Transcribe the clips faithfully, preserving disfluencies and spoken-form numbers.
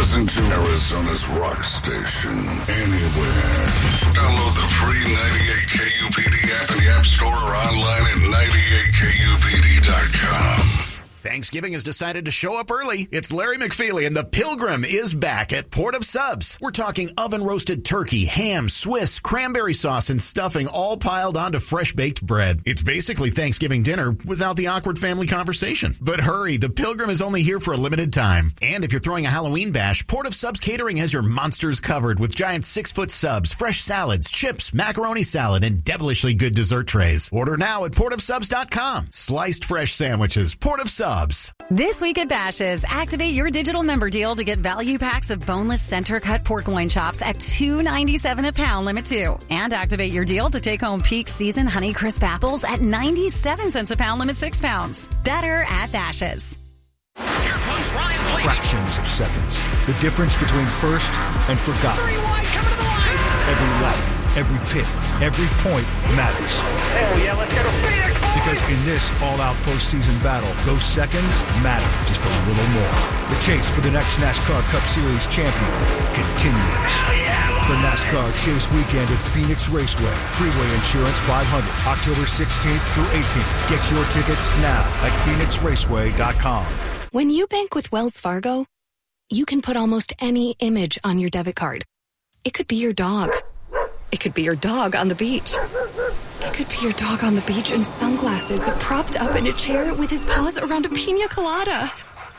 Listen to Arizona's rock station anywhere. Download the free ninety-eight K U P D app in the App Store or online at ninety-eight K U P D dot com. Thanksgiving has decided to show up early. It's Larry McFeely, and the Pilgrim is back at Port of Subs. We're talking oven-roasted turkey, ham, Swiss, cranberry sauce, and stuffing all piled onto fresh-baked bread. It's basically Thanksgiving dinner without the awkward family conversation. But hurry, the Pilgrim is only here for a limited time. And if you're throwing a Halloween bash, Port of Subs Catering has your monsters covered with giant six-foot subs, fresh salads, chips, macaroni salad, and devilishly good dessert trays. Order now at port of subs dot com. Sliced fresh sandwiches, Port of Subs. This week at Bash's', activate your digital member deal to get value packs of boneless center-cut pork loin chops at two ninety-seven a pound, limit two. And activate your deal to take home peak season Honey Crisp apples at ninety-seven cents a pound, limit six pounds. Better at Bash's'. Here comes Ryan Blaney. Fractions of seconds. The difference between first and forgotten. Three wide, coming to the line. Every lap, every pit, every point matters. Hell yeah, let's go to Phoenix. Because in this all-out postseason battle, those seconds matter just a little more. The chase for the next NASCAR Cup Series champion continues. The NASCAR Chase Weekend at Phoenix Raceway. Freeway Insurance five hundred, October sixteenth through eighteenth. Get your tickets now at phoenix raceway dot com. When you bank with Wells Fargo, you can put almost any image on your debit card. It could be your dog. It could be your dog on the beach. It could be your dog on the beach in sunglasses, propped up in a chair with his paws around a pina colada.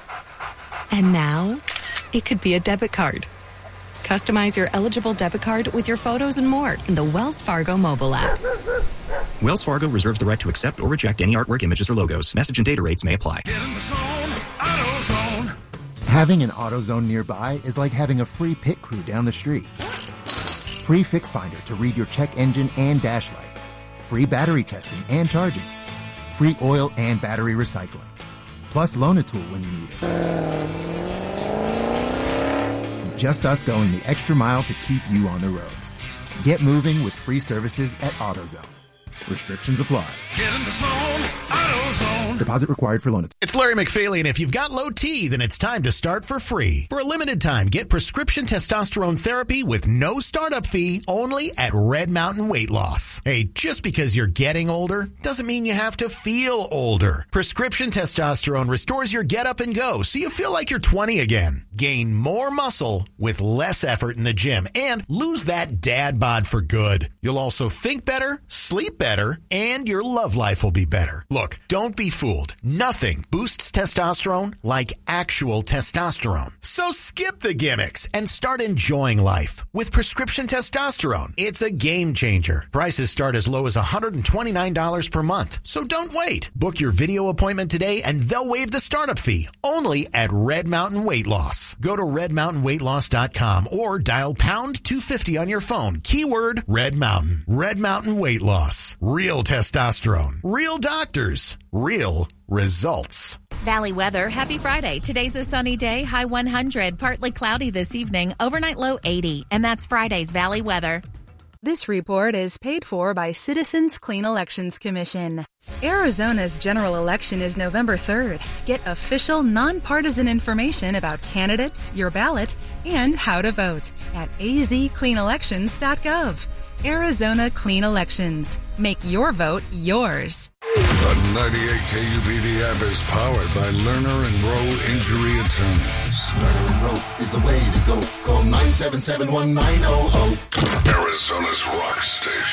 And now, it could be a debit card. Customize your eligible debit card with your photos and more in the Wells Fargo mobile app. Wells Fargo reserves the right to accept or reject any artwork, images, or logos. Message and data rates may apply. Get in the zone, AutoZone. Having an AutoZone nearby is like having a free pit crew down the street. Free Fix Finder to read your check engine and dash lights. Free battery testing and charging. Free oil and battery recycling. Plus Loan-A-Tool when you need it. Just us going the extra mile to keep you on the road. Get moving with free services at AutoZone. Restrictions apply. Get in the zone, AutoZone. Deposit required for Loan-A-Tool. It's Larry McFeely, and if you've got low T, then it's time to start for free. For a limited time, get prescription testosterone therapy with no startup fee only at Red Mountain Weight Loss. Hey, just because you're getting older doesn't mean you have to feel older. Prescription testosterone restores your get up and go so you feel like you're twenty again. Gain more muscle with less effort in the gym and lose that dad bod for good. You'll also think better, sleep better, and your love life will be better. Look, don't be fooled. Nothing boosts testosterone like actual testosterone. So skip the gimmicks and start enjoying life with prescription testosterone. It's a game changer. Prices start as low as one hundred twenty-nine dollars per month. So don't wait. Book your video appointment today and they'll waive the startup fee only at Red Mountain Weight Loss. Go to red mountain weight loss dot com or dial pound two fifty on your phone. Keyword Red Mountain. Red Mountain Weight Loss. Real testosterone. Real doctors. Real results. Valley weather. Happy Friday. Today's a sunny day. High one hundred. Partly cloudy this evening. Overnight low eighty. And that's Friday's Valley weather. This report is paid for by Citizens Clean Elections Commission. Arizona's general election is November third. Get official, nonpartisan information about candidates, your ballot, and how to vote at a z clean elections dot gov. Arizona Clean Elections. Make your vote yours. The ninety-eight K U P D app is powered by Lerner and Rowe Injury Attorneys. Lerner and Rowe is the way to go. Call nine seven seven, one nine zero zero. Arizona's rock station.